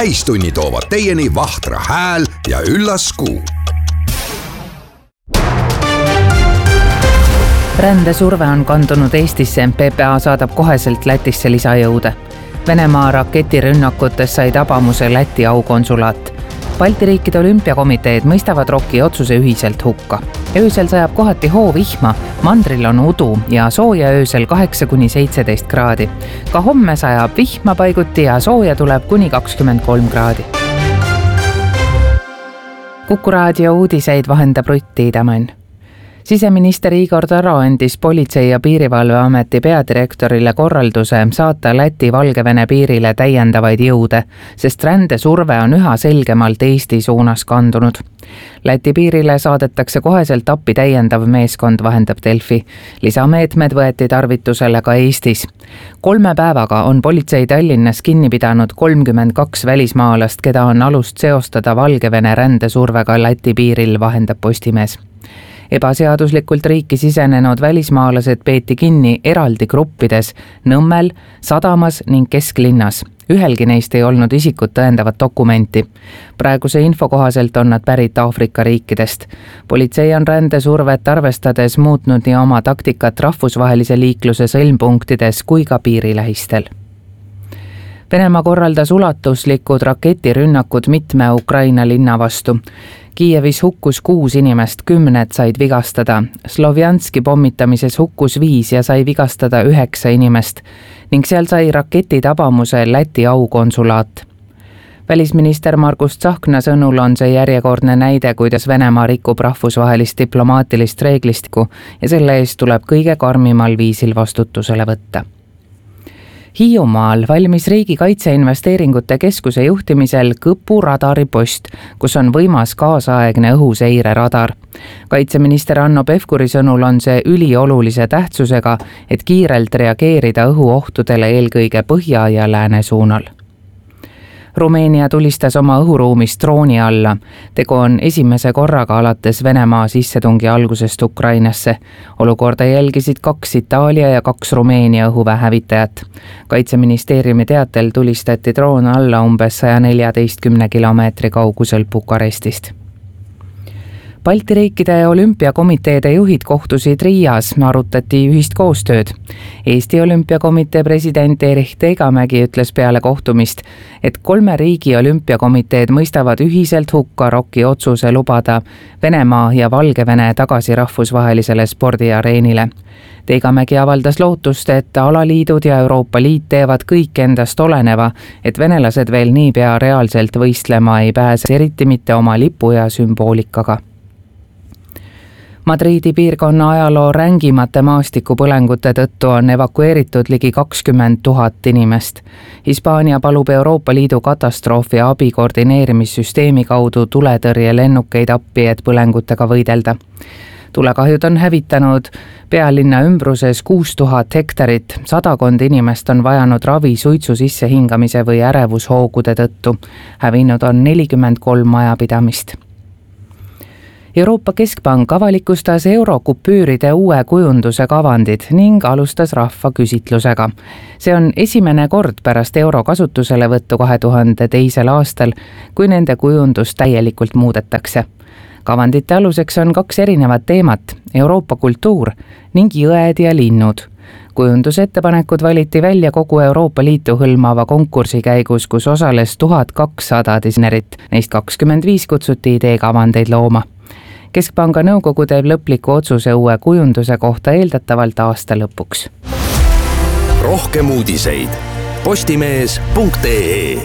täistunni toovad teieni Vahtra hääl ja üllas kuu. Rändesurve on kandunud Eestisse, PPA saadab koheselt Lätisse lisajõude. Venemaa raketirünnakutes sai tabamuse Läti aukonsulaat. Balti riikide olümpiakomiteed mõistavad ROK-i otsuse ühiselt hukka. Öösel sajab kohati hoovihma, mandril on udu ja sooja öösel 8–17 kraadi. Ka homme sajab vihma paiguti ja sooja tuleb kuni 23 kraadi. Kuku raadio uudiseid vahendab Rutt Tiidemann. Siseminister Igor Taro andis Politsei- ja Piirivalveameti peadirektorile korralduse saata Läti-Valgevene piirile täiendavaid jõude, sest rändesurve on üha selgemalt Eesti suunas kandunud. Läti piirile saadetakse koheselt appi täiendav meeskond, vahendab Delfi. Lisameetmed võeti tarvitusele ka Eestis. 3 päevaga on politsei Tallinnas kinni pidanud 32 välismaalast, keda on alust seostada Valgevene rändesurvega Läti piiril, vahendab Postimees. Ebaseaduslikult riiki sisenenud välismaalased peeti kinni eraldi gruppides Nõmmel, Sadamas ning Kesklinnas. Ühelgi neist ei olnud isikut tõendavat dokumenti. Praeguse info kohaselt on nad pärit Aafrika riikidest. Politsei on rändesurvet arvestades muutnud nii oma taktikat rahvusvahelise liikluse sõlmpunktides kui ka piirilähistel. Venemaa korraldas ulatuslikud raketirünnakud mitme Ukraina linna vastu. Kiievis hukkus 6 inimest, 10 said vigastada. Slovjanski pommitamises hukkus 5 ja sai vigastada 9 inimest ning seal sai raketi tabamuse Läti aukonsulaat. Välisminister Margus Tsahkna sõnul on see järjekordne näide, kuidas Venemaa rikub rahvusvahelist diplomaatilist reeglistikku ja selle eest tuleb kõige karmimal viisil vastutusele võtta. Hiiumaal valmis Riigi Kaitseinvesteeringute Keskuse juhtimisel Kõpu radaripost, kus on võimas kaasaegne õhuseire radar. Kaitseminister Hanno Pevkuri sõnul on see üliolulise tähtsusega, et kiirelt reageerida õhuohtudele eelkõige põhja ja lääne suunal. Rumeenia tulistas oma õhuruumist drooni alla. Tegu on esimese korraga alates Venemaa sissetungi algusest Ukrainasse. Olukorda jälgisid 2 Itaalia ja 2 Rumeenia õhuväehävitajat. Kaitseministeeriumi teatel tulistati droon alla umbes 114 kilomeetri kaugusel Bukarestist. Balti riikide olümpiakomiteede juhid kohtusid Riias, arutati ühist koostööd. Eesti olümpiakomitee president Erich Tegamägi ütles peale kohtumist, et 3 riigi olümpiakomiteed mõistavad ühiselt hukka ROK-i otsuse lubada Venemaa ja Valgevene tagasi rahvusvahelisele spordiareenile. Tegamägi avaldas lootust, et alaliidud ja Euroopa Liit teevad kõik endast oleneva, et venelased veel niipea reaalselt võistlema ei pääse, eriti mitte oma lipu ja sümboolikaga. Madriidi piirkonna ajaloo rängimate maastikupõlengute tõttu on evakueeritud ligi 20 000 inimest. Hispaania palub Euroopa Liidu katastroofi abi koordineerimissüsteemi kaudu tuletõrjelennukeid appi, et põlengutega võidelda. Tulekahjud on hävitanud pealinna ümbruses 6000 hektarit, 100 inimest on vajanud ravi suitsu sissehingamise või ärevushoogude tõttu. Hävinud on 43 majapidamist. Euroopa Keskpank avalikustas eurokupüüride uue kujunduse kavandid ning alustas rahvaküsitlusega. See on esimene kord pärast euro kasutuselevõttu 2002. aastal, kui nende kujundus täielikult muudetakse. Kavandite aluseks on 2 erinevat teemat, Euroopa kultuur ning jõed ja linnud. Kujundusettepanekud valiti välja kogu Euroopa Liitu hõlmava konkursi käigus, kus osales 1200 disainerit, neist 25 kutsuti ideekavandeid looma. Keskpanga nõukogu teeb lõpliku otsuse uue kujunduse kohta eeldatavalt aasta lõpuks. Rohkem uudiseid postimees.ee.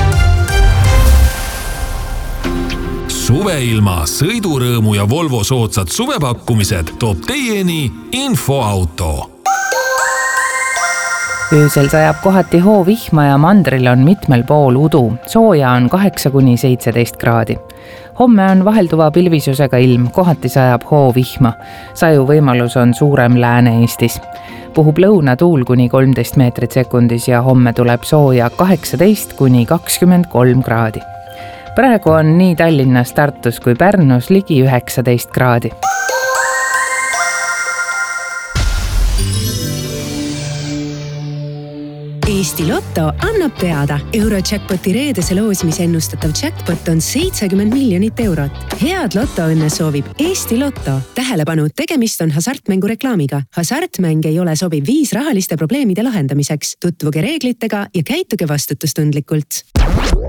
Suveilma, sõidurõõmu ja Volvo soodsad suvepakkumised toob teieni Infoauto. Öösel sajab kohati hoovihma ja mandril on mitmel pool udu. Sooja on 8–17 kraadi. Homme on vahelduva pilvisusega ilm, kohati sajab hoovihma. Saju võimalus on suurem Lääne-Eestis. Puhub lõunatuul kuni 13 meetrit sekundis ja homme tuleb sooja 18–23 kraadi. Praegu on nii Tallinnas, Tartus kui Pärnus ligi 19 kraadi. Eesti Lotto annab teada. Eurojackpoti reedese loosimise ennustatav jackpot on 70 miljonit eurot. Head lotoõnne soovib Eesti Lotto. Tähelepanu, tegemist on hasartmängureklaamiga. Hasartmäng ei ole sobiv viis rahaliste probleemide lahendamiseks. Tutvuge reeglitega ja käituge vastutustundlikult.